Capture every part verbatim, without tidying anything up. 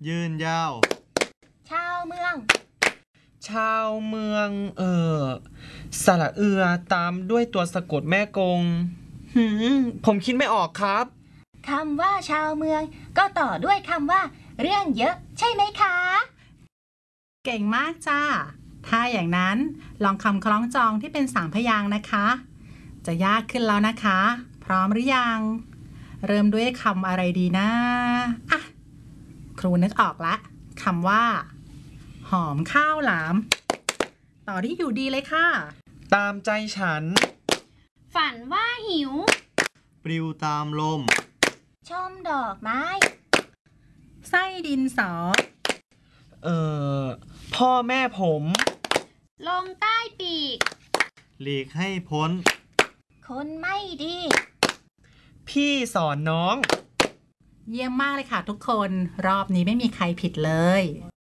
ยืนยาวชาวเมืองชาวเมืองเออสระเอือตามด้วยตัวสะกดแม่กงหืมผมคิดไม่ออกครับคำว่าชาวเมืองก็ต่อด้วยคำว่าเรื่องเยอะใช่ไหมคะเก่งมากจ้าถ้าอย่างนั้นลองคำคล้องจองที่เป็นสามพยางค์นะคะจะยากขึ้นแล้วนะคะพร้อมหรือยังเริ่มด้วยคำอะไรดีนะอ่ะครูนึกออกละคำว่าหอมข้าวหลามต่อที่อยู่ดีเลยค่ะตามใจฉันฝันว่าหิวปลิวตามลมชมดอกไม้ไส้ดินสอเอ่อพ่อแม่ผมลมใต้ปีกหลีกให้พ้นคนไม่ดีพี่สอนน้องเยี่ยมมากเลยค่ะทุกคนรอบนี้ไม่มีใครผิดเลย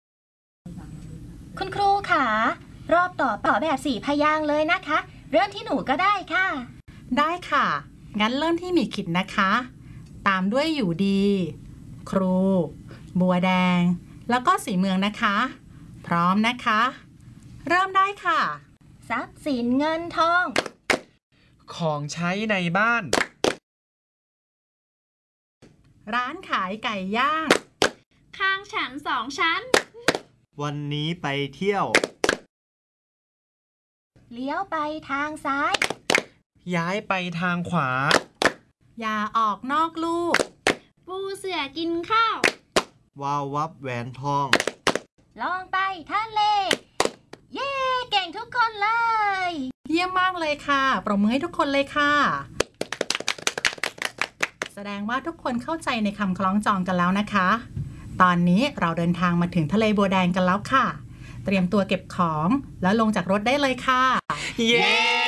คุณครูค่ะรอบต่อต่อแบบสี่พยางค์เลยนะคะเริ่มที่หนูก็ได้ค่ะได้ค่ะงั้นเริ่มที่หมีขิดนะคะตามด้วยอยู่ดีครูบัวแดงแล้วก็สีเมืองนะคะพร้อมนะคะเริ่มได้ค่ะทรัพย์สินเงินทองของใช้ในบ้านร้านขายไก่ย่างข้างฉันสองชั้นวันนี้ไปเที่ยวเลี้ยวไปทางซ้ายย้ายไปทางขวาอย่าออกนอกลูกปูเสือกินข้าววาววับแหวนทองลองไปทะเลเย้เก่งทุกคนเลยเยี่ยมมากเลยค่ะปรบมือให้ทุกคนเลยค่ะแสดงว่าทุกคนเข้าใจในคำคล้องจองกันแล้วนะคะตอนนี้เราเดินทางมาถึงทะเลบัวแดงกันแล้วค่ะเตรียมตัวเก็บของแล้วลงจากรถได้เลยค่ะเย้